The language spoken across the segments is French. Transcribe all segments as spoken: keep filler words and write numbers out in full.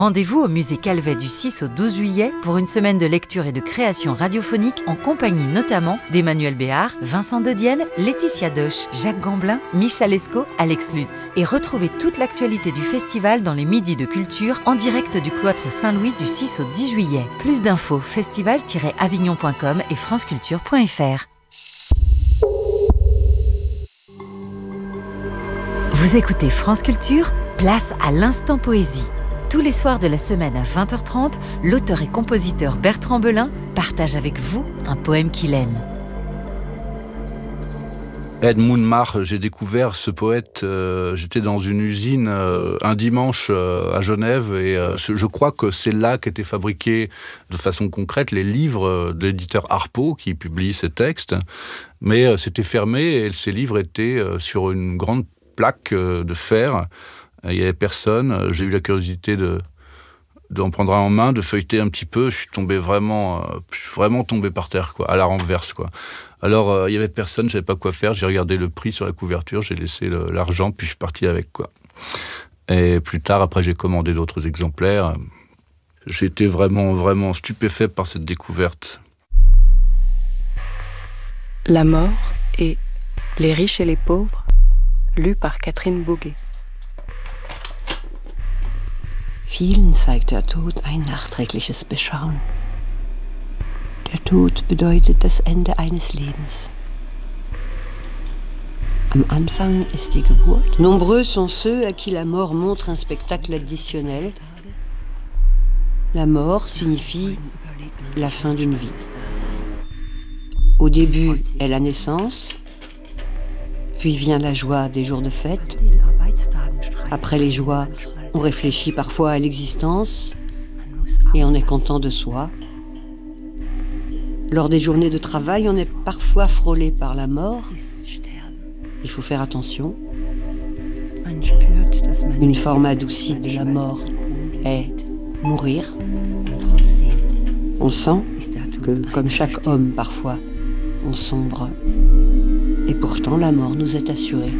Rendez-vous au musée Calvet du six au douze juillet pour une semaine de lecture et de création radiophonique en compagnie notamment d'Emmanuel Béard, Vincent De Dienne, Laetitia Doche, Jacques Gamblin, Michel Lescaut, Alex Lutz. Et retrouvez toute l'actualité du festival dans les Midis de Culture en direct du cloître Saint-Louis du six au dix juillet. Plus d'infos festival tiret avignon point com et franceculture point f r. Vous écoutez France Culture, place à l'instant poésie. Tous les soirs de la semaine à vingt heures trente, l'auteur et compositeur Bertrand Belin partage avec vous un poème qu'il aime. Edmund Marr, j'ai découvert ce poète, euh, j'étais dans une usine euh, un dimanche euh, à Genève et euh, je crois que c'est là qu'étaient fabriqués de façon concrète les livres de l'éditeur Harpo qui publie ces textes, mais euh, c'était fermé et ces livres étaient euh, sur une grande plaque euh, de fer. Il n'y avait personne, j'ai eu la curiosité de, d'en prendre un en main, de feuilleter un petit peu, je suis tombé vraiment, euh, je suis vraiment tombé par terre, quoi, à la renverse, quoi. Alors, euh, il n'y avait personne, je ne savais pas quoi faire, j'ai regardé le prix sur la couverture, j'ai laissé le, l'argent, puis je suis parti avec, quoi. Et plus tard, après, j'ai commandé d'autres exemplaires. J'ai été vraiment, vraiment stupéfait par cette découverte. La mort et Les riches et les pauvres, lu par Catherine Boguet. Vielen zeigt der Tod ein nachträgliches Beschauen. Der Tod bedeutet das Ende eines Lebens. Am Anfang ist die Geburt. Nombreux sont ceux à qui la mort montre un spectacle additionnel. La mort signifie la fin d'une vie. Au début est la naissance, puis vient la joie des jours de fête. Après les joies, on réfléchit parfois à l'existence et on est content de soi. Lors des journées de travail, on est parfois frôlé par la mort. Il faut faire attention. Une forme adoucie de la mort est mourir. On sent que, comme chaque homme parfois, on sombre. Et pourtant, la mort nous est assurée.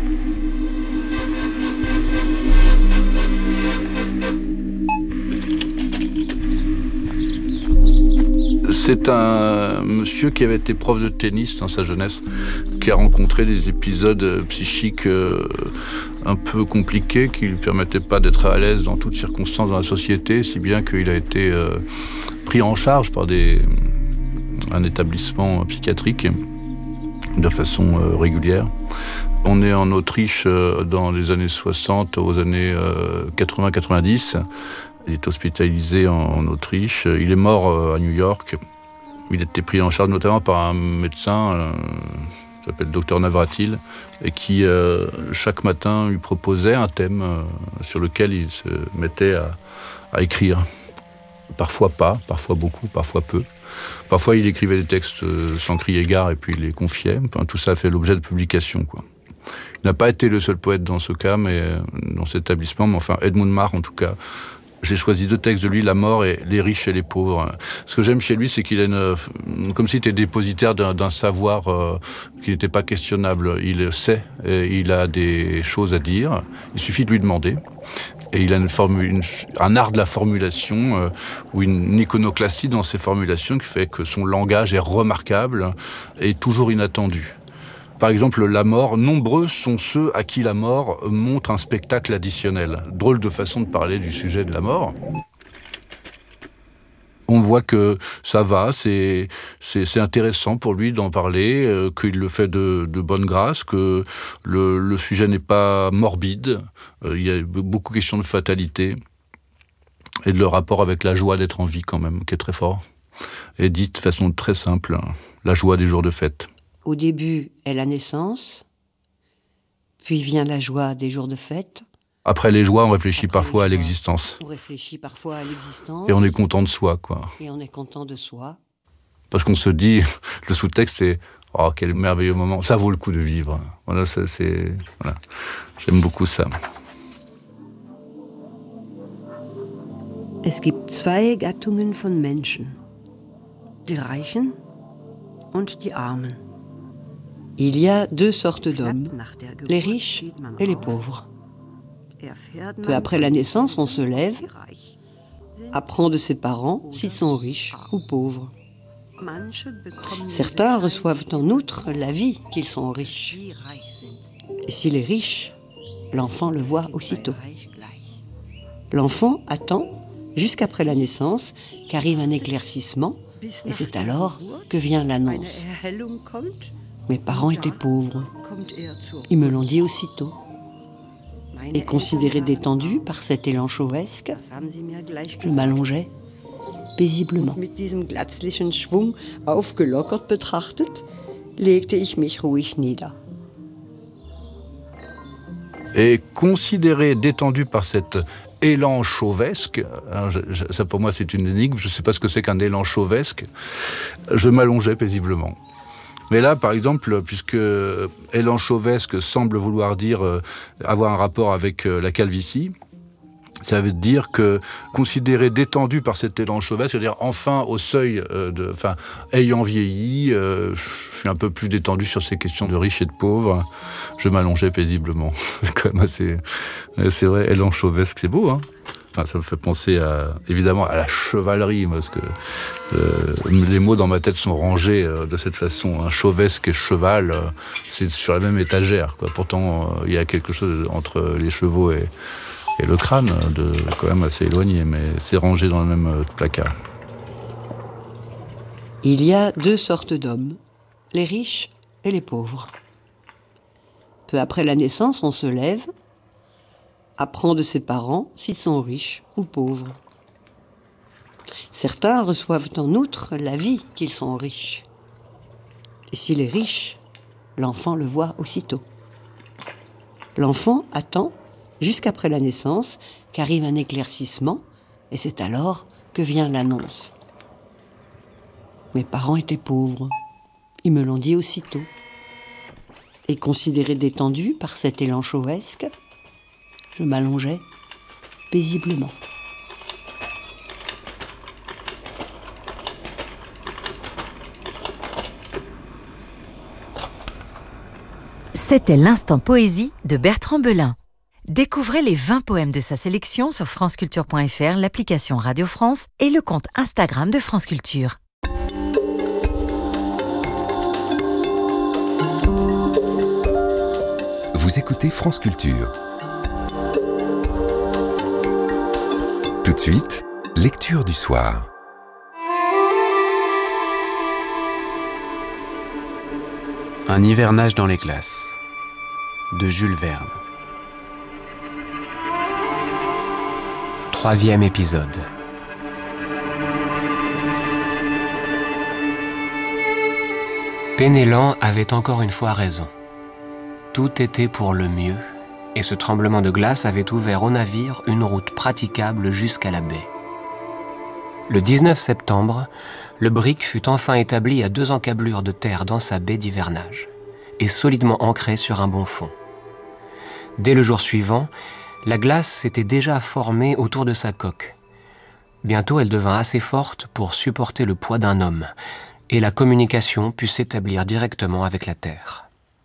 C'est un monsieur qui avait été prof de tennis dans sa jeunesse, qui a rencontré des épisodes psychiques un peu compliqués qui ne lui permettaient pas d'être à l'aise dans toutes circonstances dans la société, si bien qu'il a été pris en charge par des, un établissement psychiatrique de façon régulière. On est en Autriche dans les années soixante aux années quatre-vingts quatre-vingt-dix. Il est hospitalisé en Autriche. Il est mort à New York. Il était pris en charge notamment par un médecin euh, qui s'appelle docteur Navratil et qui, euh, chaque matin, lui proposait un thème euh, sur lequel il se mettait à, à écrire. Parfois pas, parfois beaucoup, parfois peu. Parfois, il écrivait des textes sans crier gare et puis il les confiait. Enfin, tout ça a fait l'objet de publications, quoi. Il n'a pas été le seul poète dans ce cas, mais dans cet établissement. Mais enfin, Edmund Marr, en tout cas. J'ai choisi deux textes de lui, La mort et Les riches et les pauvres. Ce que j'aime chez lui, c'est qu'il a une, comme s'il était dépositaire d'un, d'un savoir euh, qui n'était pas questionnable. Il sait, et il a des choses à dire. Il suffit de lui demander. Et il a une formule, une, un art de la formulation euh, ou une iconoclastie dans ses formulations qui fait que son langage est remarquable et toujours inattendu. Par exemple, la mort, nombreux sont ceux à qui la mort montre un spectacle additionnel. Drôle de façon de parler du sujet de la mort. On voit que ça va, c'est, c'est, c'est intéressant pour lui d'en parler, euh, qu'il le fait de, de bonne grâce, que le, le sujet n'est pas morbide. Euh, il y a beaucoup de questions de fatalité et de le rapport avec la joie d'être en vie quand même, qui est très fort. Et dit de façon très simple, la joie des jours de fête. Au début est la naissance, puis vient la joie des jours de fête. Après les joies, on réfléchit Après parfois joies, à l'existence. On réfléchit parfois à l'existence. Et on est content de soi, quoi. Et on est content de soi. Parce qu'on se dit, le sous-texte, c'est « Oh, quel merveilleux moment, ça vaut le coup de vivre. » Voilà, ça, c'est... Voilà. J'aime beaucoup ça. Es gibt zwei Gattungen von Menschen. Die Reichen und die Armen. Il y a deux sortes d'hommes, les riches et les pauvres. Peu après la naissance, on se lève apprend de ses parents s'ils sont riches ou pauvres. Certains reçoivent en outre l'avis qu'ils sont riches. Et s'il est riche, l'enfant le voit aussitôt. L'enfant attend jusqu'après la naissance qu'arrive un éclaircissement, et c'est alors que vient l'annonce. Mes parents étaient pauvres. Ils me l'ont dit aussitôt. Et considéré détendu par cet élan chauvesque, je m'allongeais paisiblement. Mit diesem glanzlichen Schwung aufgelockert betrachtet, legte ich mich ruhig nieder. Et considéré détendu par cet élan chauvesque, alors je, je, ça pour moi c'est une énigme, je ne sais pas ce que c'est qu'un élan chauvesque, je m'allongeais paisiblement. Mais là, par exemple, puisque élan chauvesque semble vouloir dire euh, avoir un rapport avec euh, la calvitie, ça veut dire que considéré détendu par cet élan chauvesque, c'est-à-dire enfin au seuil, euh, de, enfin ayant vieilli, euh, je suis un peu plus détendu sur ces questions de riches et de pauvres, je m'allongeais paisiblement. C'est quand même assez, c'est vrai, élan chauvesque, c'est beau, hein. Enfin, ça me fait penser à, évidemment à la chevalerie, parce que euh, les mots dans ma tête sont rangés euh, de cette façon. Hein. Chauvesque et cheval, euh, c'est sur la même étagère, quoi. Pourtant, il euh, y a quelque chose entre les chevaux et, et le crâne, de, quand même assez éloigné, mais c'est rangé dans le même euh, placard. Il y a deux sortes d'hommes, les riches et les pauvres. Peu après la naissance, on se lève, apprend de ses parents s'ils sont riches ou pauvres. Certains reçoivent en outre l'avis qu'ils sont riches. Et s'il est riche, l'enfant le voit aussitôt. L'enfant attend jusqu'après la naissance qu'arrive un éclaircissement, et c'est alors que vient l'annonce. Mes parents étaient pauvres, ils me l'ont dit aussitôt. Et considéré détendu par cet élan chauvesque, je m'allongeais paisiblement. C'était l'instant poésie de Bertrand Belin. Découvrez les vingt poèmes de sa sélection sur franceculture point f r, l'application Radio France et le compte Instagram de France Culture. Vous écoutez France Culture. Tout de suite, lecture du soir. Un hivernage dans les glaces, de Jules Verne. Troisième épisode. Penellan avait encore une fois raison. Tout était pour le mieux, et ce tremblement de glace avait ouvert au navire une route praticable jusqu'à la baie. Le dix-neuf septembre, le brick fut enfin établi à deux encablures de terre dans sa baie d'hivernage, et solidement ancré sur un bon fond. Dès le jour suivant, la glace s'était déjà formée autour de sa coque. Bientôt, elle devint assez forte pour supporter le poids d'un homme, et la communication put s'établir directement avec la terre.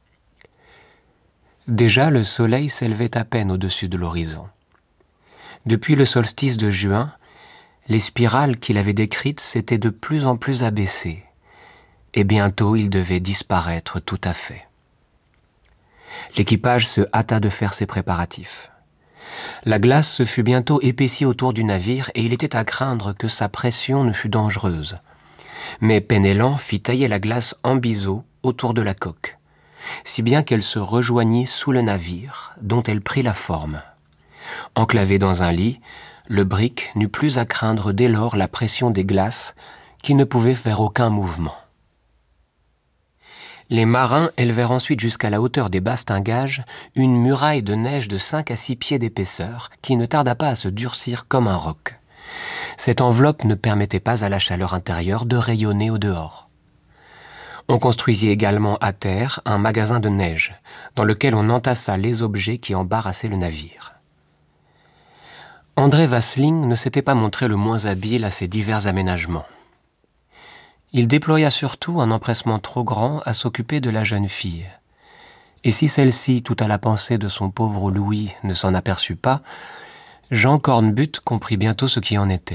Déjà, le soleil s'élevait à peine au-dessus de l'horizon. Depuis le solstice de juin, les spirales qu'il avait décrites s'étaient de plus en plus abaissées, et bientôt il devait disparaître tout à fait. L'équipage se hâta de faire ses préparatifs. La glace se fut bientôt épaissie autour du navire et il était à craindre que sa pression ne fût dangereuse. Mais Penellan fit tailler la glace en biseau autour de la coque, si bien qu'elle se rejoignit sous le navire, dont elle prit la forme. Enclavé dans un lit, le brick n'eut plus à craindre dès lors la pression des glaces, qui ne pouvaient faire aucun mouvement. Les marins élevèrent ensuite jusqu'à la hauteur des bastingages une muraille de neige de cinq à six pieds d'épaisseur, qui ne tarda pas à se durcir comme un roc. Cette enveloppe ne permettait pas à la chaleur intérieure de rayonner au dehors. On construisit également à terre un magasin de neige, dans lequel on entassa les objets qui embarrassaient le navire. André Vasling ne s'était pas montré le moins habile à ces divers aménagements. Il déploya surtout un empressement trop grand à s'occuper de la jeune fille. Et si celle-ci, tout à la pensée de son pauvre Louis, ne s'en aperçut pas, Jean Cornbutte comprit bientôt ce qui en était.